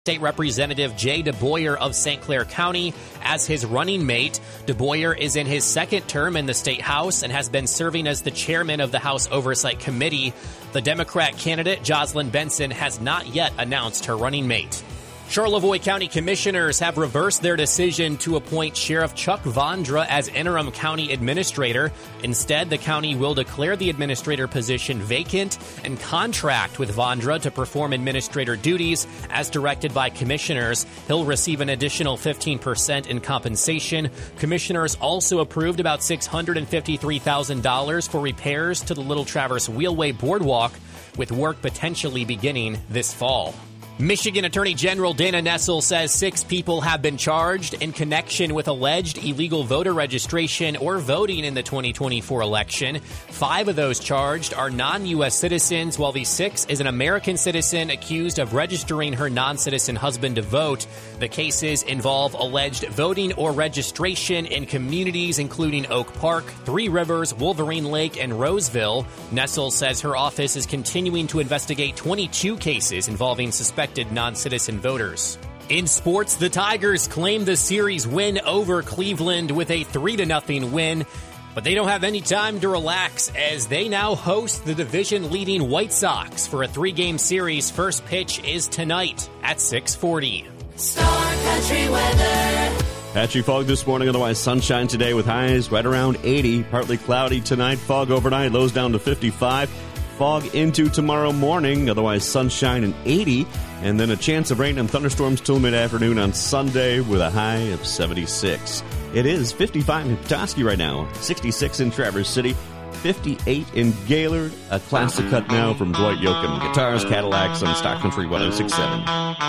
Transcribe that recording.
State Representative Jay DeBoyer of St. Clair County as his running mate. DeBoyer is in his second term in the State House and has been serving as the chairman of the House Oversight Committee. The Democrat candidate, Jocelyn Benson, has not yet announced her running mate. Charlevoix County Commissioners have reversed their decision to appoint Sheriff Chuck Vondra as interim county administrator. Instead, the county will declare the administrator position vacant and contract with Vondra to perform administrator duties as directed by commissioners. He'll receive an additional 15% in compensation. Commissioners also approved about $653,000 for repairs to the Little Traverse Wheelway Boardwalk, with work potentially beginning this fall. Michigan Attorney General Dana Nessel says 6 people have been charged in connection with alleged illegal voter registration or voting in the 2024 election. 5 of those charged are non-U.S. citizens, while the 6th is an American citizen accused of registering her non-citizen husband to vote. The cases involve alleged voting or registration in communities including Oak Park, Three Rivers, Wolverine Lake, and Roseville. Nessel says her office is continuing to investigate 22 cases involving suspected non-citizen voters. In sports, the Tigers claim the series win over Cleveland with a 3-0 win, but they don't have any time to relax as they now host the division-leading White Sox for a 3-game series. First pitch is tonight at 6:40. Star Country weather. Patchy fog this morning, otherwise sunshine today with highs right around 80. Partly cloudy tonight, fog overnight, lows down to 55. Fog into tomorrow morning, otherwise sunshine and 80, and then a chance of rain and thunderstorms till mid-afternoon on Sunday with a high of 76. It is 55 in Petoskey right now, 66 in Traverse City, 58 in Gaylord. A classic cut now from Dwight Yoakam. Guitars, Cadillacs on Stock Country 106.7.